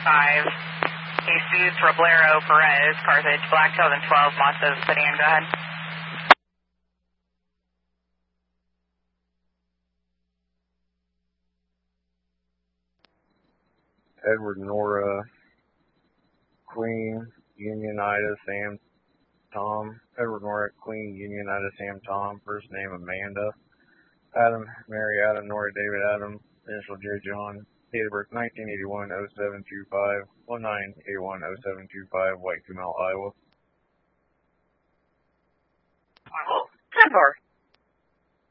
5. Jesus Roblero Perez, Carthage, Blacktail and 12, Monsters, Sedan, go ahead. Edward Nora, Queen, Unionitis, Sam, Tom. Edward Nora, Queen, Unionitis, Sam, Tom. First name Amanda. Adam, Mary, Adam, Nora, David, Adam. Initial J. John. Date of birth 1981-0725. 1981-0725. White Female, Iowa. 10-4.